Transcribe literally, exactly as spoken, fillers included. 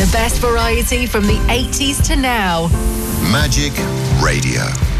The best variety from the eighties to now. Magic Radio.